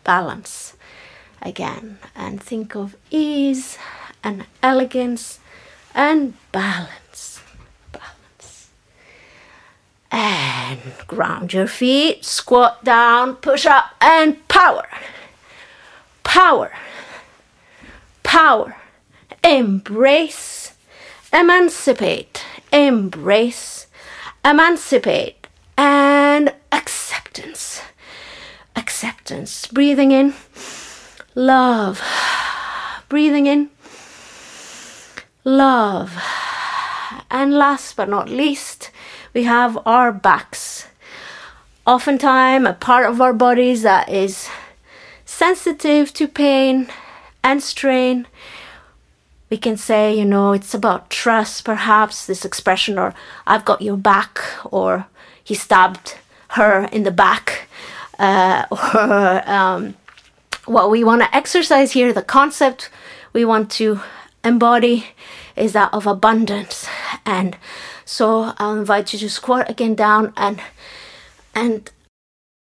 balance again. And think of ease and elegance and balance. Balance. And ground your feet, squat down, push up, and power. Power. Power. Embrace. Emancipate. Embrace. Emancipate. And acceptance. Acceptance. Breathing in. Love. Breathing in. Love. And last but not least, we have our backs. Oftentimes, a part of our bodies that is sensitive to pain and strain. We can say, it's about trust, perhaps, this expression, or I've got your back, or he stabbed her in the back, what we want to exercise here, the concept we want to embody is that of abundance. And so I'll invite you to squat again down and